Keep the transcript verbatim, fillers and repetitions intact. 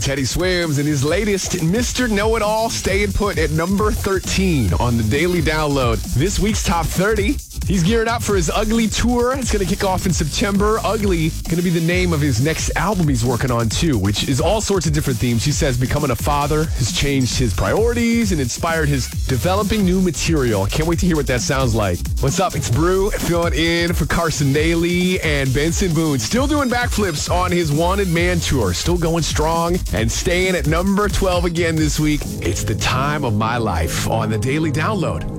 Teddy Swims and his latest, Mister Know-It-All, staying put at number thirteen on the Daily Download. This week's Top thirty. He's gearing up for his Ugly Tour. It's going to kick off in September. Ugly going to be the name of his next album he's working on, too, which is all sorts of different themes. He says becoming a father has changed his priorities and inspired his developing new material. I can't wait to hear what that sounds like. What's up? It's Brew filling in for Carson Daly and Benson Boone. Still doing backflips on his Wanted Man Tour. Still going strong and staying at number twelve again this week. It's the time of my life on the Daily Download.